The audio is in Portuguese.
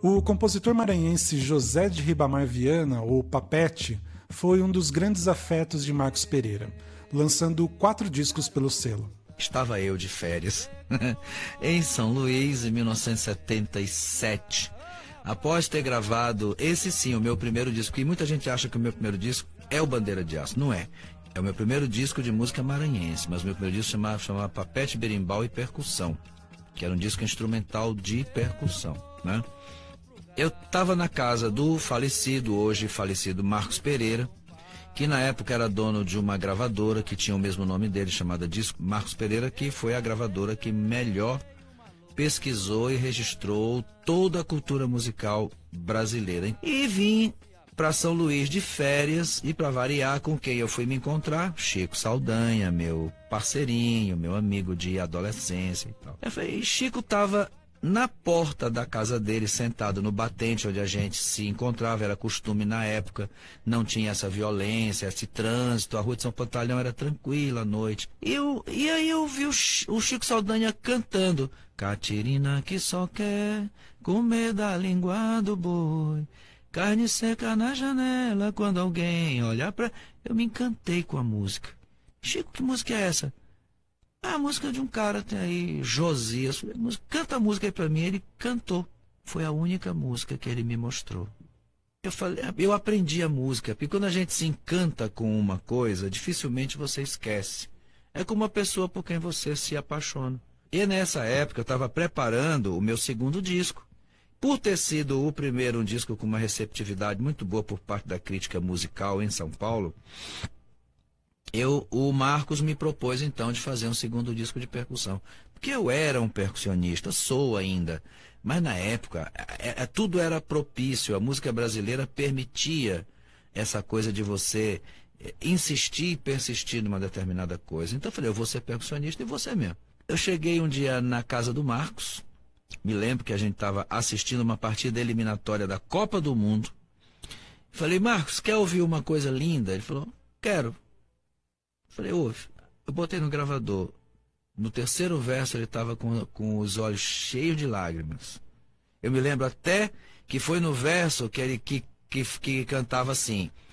O compositor maranhense José de Ribamar Viana, ou Papete, foi um dos grandes afetos de Marcos Pereira, lançando 4 discos pelo selo. Estava eu de férias em São Luís, em 1977, após ter gravado esse sim, o meu primeiro disco, e muita gente acha que o meu primeiro disco é o Bandeira de Aço. Não é. É o meu primeiro disco de música maranhense, mas o meu primeiro disco chamava Papete, Berimbau e Percussão, que era um disco instrumental de percussão, né? Eu estava na casa do falecido, hoje falecido Marcos Pereira, que na época era dono de uma gravadora que tinha o mesmo nome dele, chamada Disco Marcos Pereira, que foi a gravadora que melhor pesquisou e registrou toda a cultura musical brasileira. E vim para São Luís de férias, e para variar, com quem eu fui me encontrar? Chico Saldanha, meu parceirinho, meu amigo de adolescência e tal. Eu falei, Chico estava na porta da casa dele, sentado no batente onde a gente se encontrava. Era costume na época, não tinha essa violência, esse trânsito, a rua de São Pantalhão era tranquila à noite. E aí eu vi o Chico Saldanha cantando: Catirina que só quer comer da língua do boi, carne seca na janela quando alguém olhar pra... Eu me encantei com a música. Chico, que música é essa? A música de um cara, tem aí, Josias. Canta a música aí pra mim. Ele cantou. Foi a única música que ele me mostrou. Eu aprendi a música, porque quando a gente se encanta com uma coisa, dificilmente você esquece. É como uma pessoa por quem você se apaixona. E nessa época eu estava preparando o meu segundo disco. Por ter sido o primeiro, um disco com uma receptividade muito boa por parte da crítica musical em São Paulo, o Marcos me propôs então de fazer um segundo disco de percussão. Porque eu era um percussionista, sou ainda, mas na época tudo era propício, a música brasileira permitia essa coisa de você insistir e persistir numa determinada coisa. Então eu falei, eu vou ser percussionista e você mesmo. Eu cheguei um dia na casa do Marcos, me lembro que a gente estava assistindo uma partida eliminatória da Copa do Mundo. Falei, Marcos, quer ouvir uma coisa linda? Ele falou, quero. Falei, ouve. Eu botei no gravador. No terceiro verso ele estava com os olhos cheios de lágrimas. Eu me lembro até que foi no verso que ele que cantava assim: